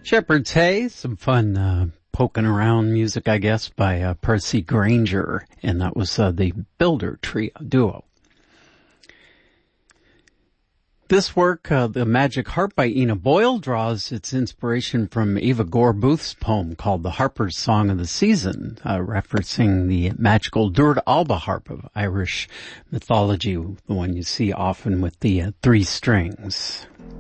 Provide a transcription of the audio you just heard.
Shepherd's Hay, some fun poking around music, I guess, by Percy Granger, and that was the Builder duo. This work, The Magic Harp by Ina Boyle, draws its inspiration from Eva Gore Booth's poem called The Harper's Song of the Season, referencing the magical Dúirt Alba harp of Irish mythology, the one you see often with the 3 strings.